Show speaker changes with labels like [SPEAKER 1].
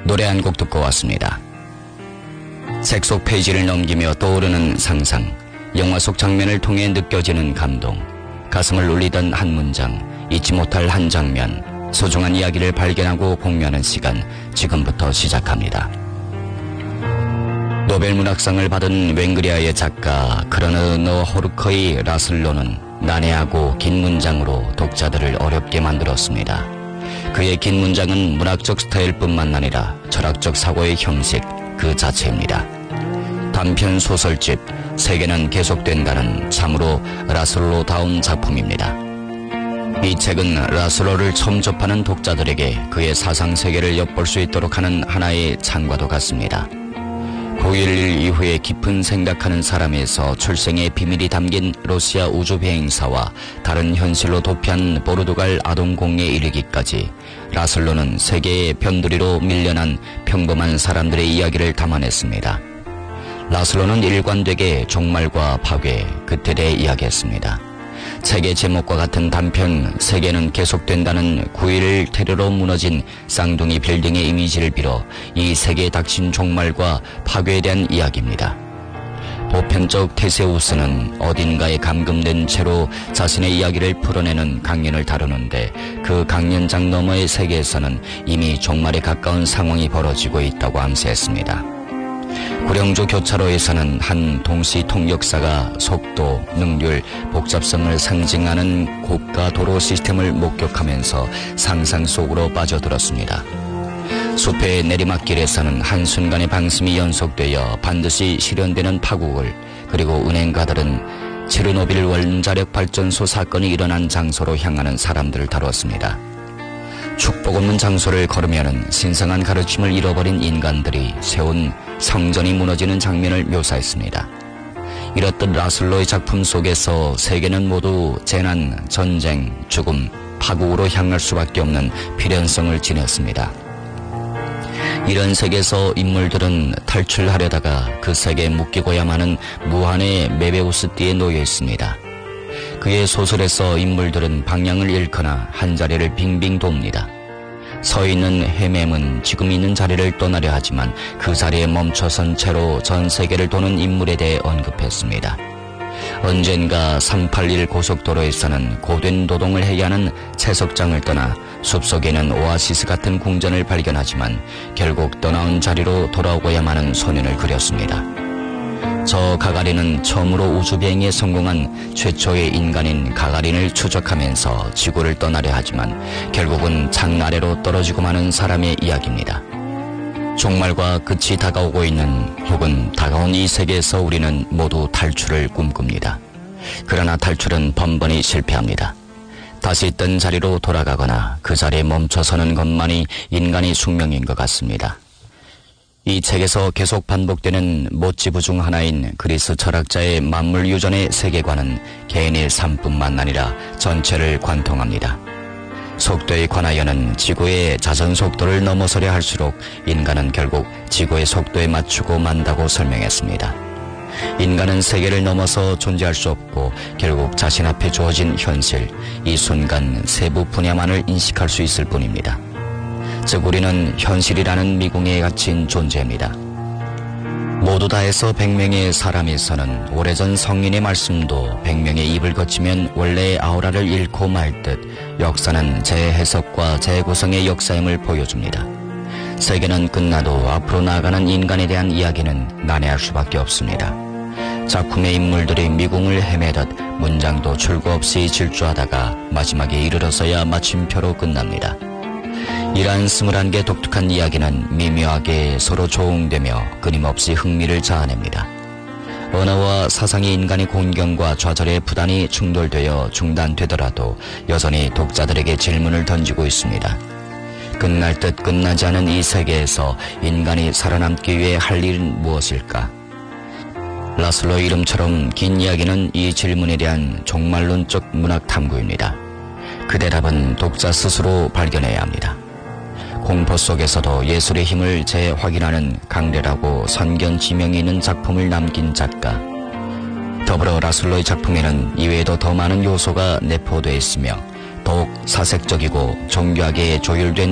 [SPEAKER 1] 노래 한 곡 듣고 왔습니다. 책 속 페이지를 넘기며 떠오르는 상상, 영화 속 장면을 통해 느껴지는 감동, 가슴을 울리던 한 문장, 잊지 못할 한 장면, 소중한 이야기를 발견하고 공유하는 시간, 지금부터 시작합니다. 노벨 문학상을 받은 웽그리아의 작가 크르너 호르커의 라슬로는 난해하고 긴 문장으로 독자들을 어렵게 만들었습니다. 그의 긴 문장은 문학적 스타일뿐만 아니라 철학적 사고의 형식 그 자체입니다. 단편 소설집 세계는 계속된다는 참으로 라슬로다운 작품입니다. 이 책은 라슬로를 처음 접하는 독자들에게 그의 사상 세계를 엿볼 수 있도록 하는 하나의 창과도 같습니다. 9.11 이후에 깊은 생각하는 사람에서 출생의 비밀이 담긴 러시아 우주 비행사와 다른 현실로 도피한 포르투갈 아동공에 이르기까지 라슬로는 세계의 변두리로 밀려난 평범한 사람들의 이야기를 담아냈습니다. 라슬로는 일관되게 종말과 파괴, 그때 대해 이야기했습니다. 책의 제목과 같은 단편 세계는 계속된다는 9.11 테러로 무너진 쌍둥이 빌딩의 이미지를 빌어 이 세계에 닥친 종말과 파괴에 대한 이야기입니다. 보편적 테세우스는 어딘가에 감금된 채로 자신의 이야기를 풀어내는 강연을 다루는데 그 강연장 너머의 세계에서는 이미 종말에 가까운 상황이 벌어지고 있다고 암시했습니다. 구룡조 교차로에서는 한 동시 통역사가 속도, 능률, 복잡성을 상징하는 고가 도로 시스템을 목격하면서 상상 속으로 빠져들었습니다. 숲의 내리막길에서는 한순간의 방심이 연속되어 반드시 실현되는 파국을, 그리고 은행가들은 체르노빌 원자력 발전소 사건이 일어난 장소로 향하는 사람들을 다뤘습니다. 축복 없는 장소를 걸으면은 신성한 가르침을 잃어버린 인간들이 세운 성전이 무너지는 장면을 묘사했습니다. 이렇듯 라슬로의 작품 속에서 세계는 모두 재난, 전쟁, 죽음, 파국으로 향할 수밖에 없는 필연성을 지녔습니다. 이런 세계에서 인물들은 탈출하려다가 그 세계에 묶이고야만 하는 무한의 메베우스띠에 놓여 있습니다. 그의 소설에서 인물들은 방향을 잃거나 한자리를 빙빙 돕니다. 서 있는 헤맴은 지금 있는 자리를 떠나려 하지만 그 자리에 멈춰선 채로 전 세계를 도는 인물에 대해 언급했습니다. 언젠가 381 고속도로에서는 고된 노동을 해야 하는 채석장을 떠나 숲속에는 오아시스 같은 궁전을 발견하지만 결국 떠나온 자리로 돌아오고야만 하는 소년을 그렸습니다. 저 가가린은 처음으로 우주비행에 성공한 최초의 인간인 가가린을 추적하면서 지구를 떠나려 하지만 결국은 장 아래로 떨어지고 마는 사람의 이야기입니다. 종말과 끝이 다가오고 있는 혹은 다가온 이 세계에서 우리는 모두 탈출을 꿈꿉니다. 그러나 탈출은 번번이 실패합니다. 다시 있던 자리로 돌아가거나 그 자리에 멈춰서는 것만이 인간의 숙명인 것 같습니다. 이 책에서 계속 반복되는 모티브 중 하나인 그리스 철학자의 만물유전의 세계관은 개인의 삶뿐만 아니라 전체를 관통합니다. 속도에 관하여는 지구의 자전 속도를 넘어서려 할수록 인간은 결국 지구의 속도에 맞추고 만다고 설명했습니다. 인간은 세계를 넘어서 존재할 수 없고 결국 자신 앞에 주어진 현실, 이 순간 세부 분야만을 인식할 수 있을 뿐입니다. 즉 우리는 현실이라는 미궁에 갇힌 존재입니다. 모두 다해서 100명의 사람에서는 오래전 성인의 말씀도 100명의 입을 거치면 원래의 아우라를 잃고 말 듯 역사는 재해석과 재구성의 역사임을 보여줍니다. 세계는 끝나도 앞으로 나아가는 인간에 대한 이야기는 난해할 수밖에 없습니다. 작품의 인물들이 미궁을 헤매듯 문장도 출구 없이 질주하다가 마지막에 이르러서야 마침표로 끝납니다. 이러한 21개 독특한 이야기는 미묘하게 서로 조응되며 끊임없이 흥미를 자아냅니다. 언어와 사상이 인간의 곤경과 좌절에 부단히 충돌되어 중단되더라도 여전히 독자들에게 질문을 던지고 있습니다. 끝날 듯 끝나지 않은 이 세계에서 인간이 살아남기 위해 할 일은 무엇일까? 라슬로의 이름처럼 긴 이야기는 이 질문에 대한 종말론적 문학 탐구입니다. 그 대답은 독자 스스로 발견해야 합니다. 공포 속에서도 예술의 힘을 재확인하는 강렬하고 선견 지명이 있는 작품을 남긴 작가. 더불어 라슬로의 작품에는 이외에도 더 많은 요소가 내포되어 있으며 더욱 사색적이고 정교하게 조율된